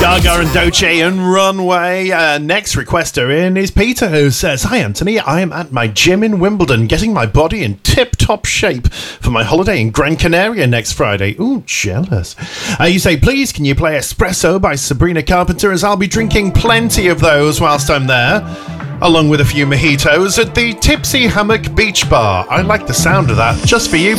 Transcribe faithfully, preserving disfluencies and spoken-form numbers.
Gaga and Doce and Runway. Uh, next requester in is Peter, who says, "Hi Anthony, I am at my gym in Wimbledon getting my body in tip-top shape for my holiday in Gran Canaria next Friday." Ooh, jealous. Uh, you say, "Please, can you play Espresso by Sabrina Carpenter, as I'll be drinking plenty of those whilst I'm there, along with a few mojitos at the Tipsy Hammock Beach Bar." I like the sound of that. Just for you,